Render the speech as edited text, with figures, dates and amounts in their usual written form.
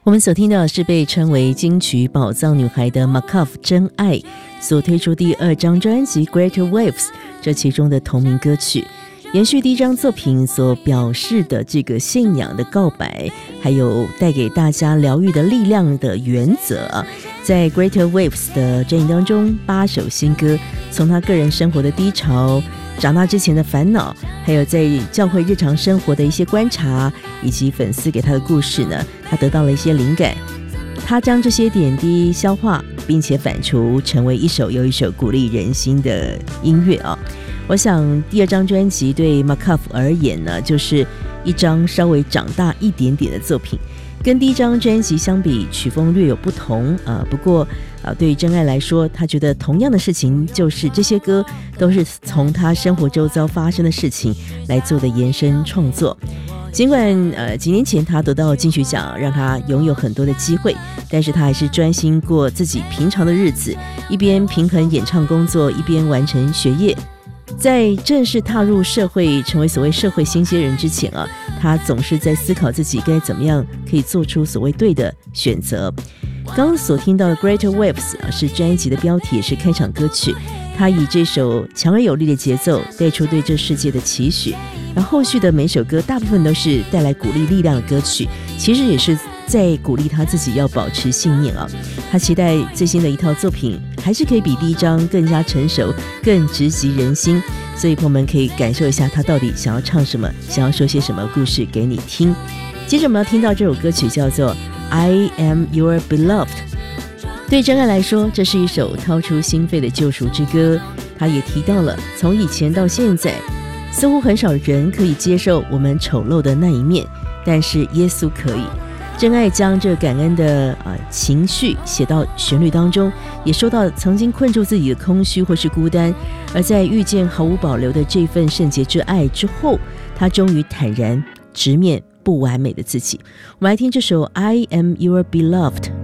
我们所听到的是被称为金曲宝藏女孩的 McCuff 真爱所推出第2张专辑 Greater Waves 这其中的同名歌曲，延续第1张作品所表示的这个信仰的告白，还有带给大家疗愈的力量的原则。在 Greater Waves 的专辑当中，8首新歌，从他个人生活的低潮，长大之前的烦恼，还有在教会日常生活的一些观察，以及粉丝给他的故事呢，他得到了一些灵感，他将这些点滴消化，并且反刍成为一首又一首鼓励人心的音乐啊。我想第2张专辑对 McCuff 而言呢，就是一张稍微长大一点点的作品，跟第1张专辑相比，曲风略有不同不过对于真爱来说，他觉得同样的事情，就是这些歌都是从他生活周遭发生的事情来做的延伸创作。尽管几年前他得到金曲奖，让他拥有很多的机会，但是他还是专心过自己平常的日子，一边平衡演唱工作，一边完成学业。在正式踏入社会，成为所谓社会新鲜人之前他总是在思考自己该怎么样可以做出所谓对的选择。刚刚所听到的 Greater Waves 是专辑的标题，也是开场歌曲。他以这首强而有力的节奏带出对这世界的期许，然后后续的每首歌大部分都是带来鼓励力量的歌曲，其实也是在鼓励他自己要保持信念他期待最新的一套作品还是可以比第1张更加成熟，更直击人心，所以朋友们可以感受一下他到底想要唱什么，想要说些什么故事给你听。接着我们要听到这首歌曲叫做 I am your beloved。 对真爱来说，这是一首掏出心肺的救赎之歌。他也提到了，从以前到现在，似乎很少人可以接受我们丑陋的那一面，但是耶稣可以。真爱将这感恩的情绪写到旋律当中，也说到曾经困住自己的空虚或是孤单，而在遇见毫无保留的这份圣洁之爱之后，他终于坦然直面不完美的自己。我们来听这首 I am your beloved。